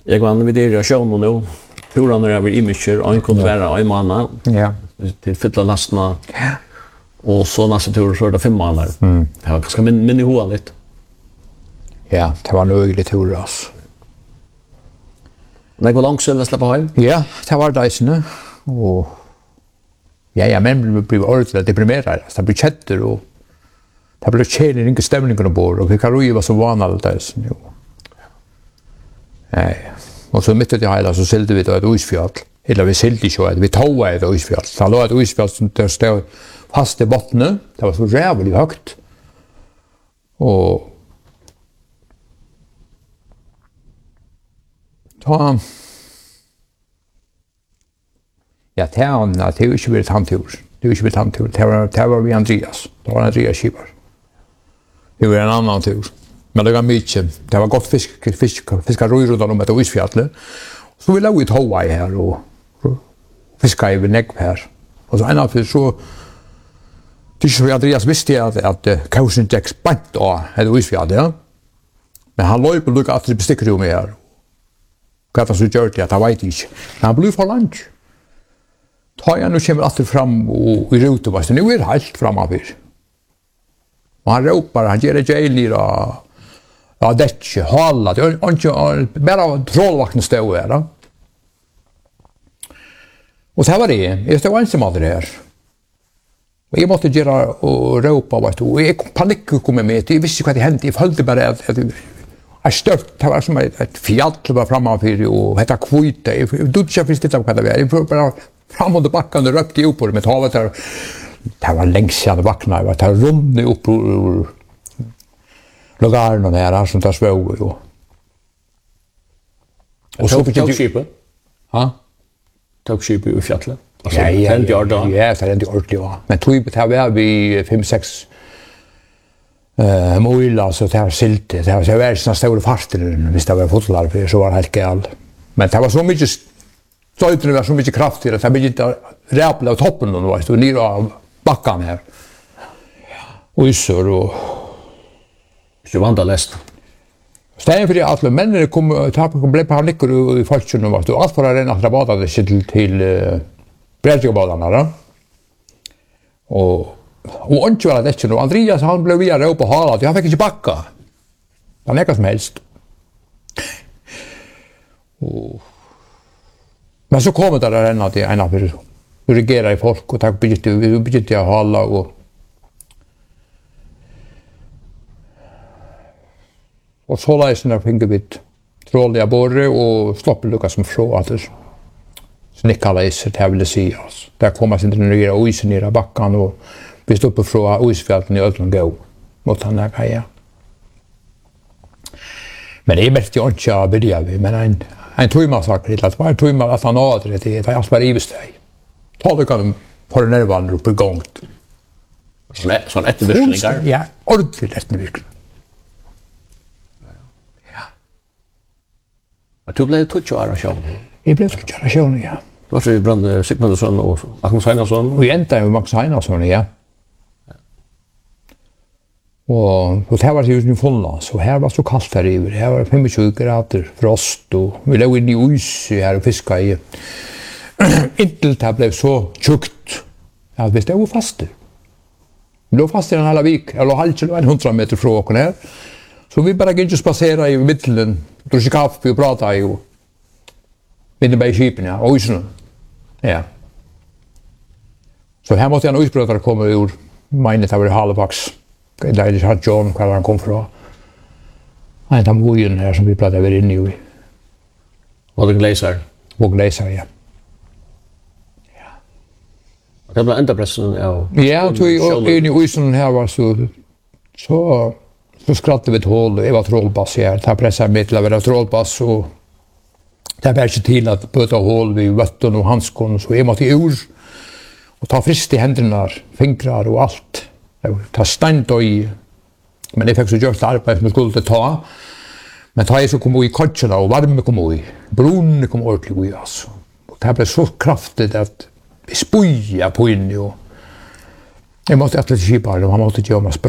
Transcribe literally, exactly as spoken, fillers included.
Jag var vid det jag show nu. Hur han över imager och en kunde vara en månad. Ja. Till fylla lastna. Ja. Och så nästa tur så det fem månader. Mm. Ja, ska men men i hoa lite. Ja, det var nog lite tur alltså. När går långt så släppa hem? Ja, det var det sen och ja, ja, men blev ordentligt deprimerad. Det blev chatter och det blev tjänar inte stämningen på och vi kan ju vara så vana allt det sen. Nej. Och så mitt i det hela så sålde vi då ett isfjall. Eller vi sålde ju att vi tog ett isfjall. Så låg ett isfjall som där stod fast i botten. Det var så jävligt högt. Och ta ja, det är det är ju inte vid handtur. Det är ju inte vid handtur. Det var det var vi Andreas. Det var Andreas Schipper. Det var en annan tur. Men det var mycket. Det var gott fisk, fisk, fiskar rör runt om ett isfjall. Så vi låg i Hawaii här och fiskade i Neck här. Och så en av så det så Andreas visste att att Kausen Jack spant då ett isfjall, ja. Men han låg på lucka att det besticker ju mer. Vad så gjorde det att han vet inte. Han blev för lunch. Ta jag nu kommer åter fram och i rutan var det nu är helt framöver. Och han ropar, han ger det jail nere. Ja, det är hålla. Det är inte bara trollvakten stod där. Och så var det. Jag stod ensam av det här. Och jag måste göra och ropa. Och jag panik kom med. Jag visste vad det hände. Jag följde bara att jag stört. Det var som ett fjall var framför och hette kvita. Du inte finns det vad det var. Jag får bara fram och backen och rökte upp på det med havet där. Det var längst sedan vakna. Det var runt upp ur lagaren där som tar svåg och och så fick jag skipet. Ja. Tog skipet i fjällen. Alltså ja, ja, ja, ja, ja, det är inte ordentligt. Men tog det här vi fem sex eh mål så det här silte. Det var väl så stora farter visst det var fotboll för så var det helt gal. Men det var så mycket så det var så mycket kraft i det. Det blev inte räpla av toppen då var det ner av backen här. Och så och så vandalest. Stämmer för att männen kom ta på blev på nickor i falschen och allt för att rena rabata det till till Bredgebadarna då. Och och inte var det inte Andreas han blev vidare upp på halat. Jag fick inte backa. Han är som helst. Och men så kommer det där ända till en av för regera i folk och tack bytte vi bytte jag hala och och så läser när fick vi trolliga borre och stoppar Lukas som frå att snickarläser det vill se oss. Där kommer sin nya isen i backen och vi stoppar frå isfälten i öllon gå mot han där kaja. Men det är mest jag inte jag börjar vi men en en timme sagt det att var en timme att han har det det är bara ivsteg. Ta det kan på den nervan upp igång. Så sån eftervirkningar. Ja, ordentligt eftervirkningar. Att du blev tutsch och show. Jag blev tutsch och show, ja. Vad så Brand Sigmundsson och Magnus Einarsson. Och ända med Magnus Einarsson, ja. Och och det var ju nu fulla så här var så kallt där över. Här var tjugofem grader frost och vi låg inne i is här och fiskade i. Intill det blev så tjockt. Ja, vi stod fast. Vi låg fast i en hela vik, eller halv kilo, hundra meter från oss här. Så vi bara gick och spasserade i mitten, drog kaffe och pratade och vinner bara i skipen, ja, och isen. Ja. Så här måste en isbrötare komma ur minnet av Halifax. Där är det John, var han kom från. Han är mojen här som vi pratade över inne i. Och det glaser. Och glaser, ja. Ja. Det blev ända pressen, ja. Ja, så in i isen här var så så så skrattade vi ett hål. Det var trollpass här. Det här pressade mig till att vara trollpass och det var inte till att pöta hål vid vatten och handskon så jag måste ur och ta frist i händerna, fingrar och allt. Ta stand i. Men det fick så gjort arbete som skulle ta. Men ta jag så kom i kotcherna och varme kom i. Brunnen kom ordentligt i alltså. Och det här blev så kraftigt att vi spöja på in och jag måste att det skipar, man måste göra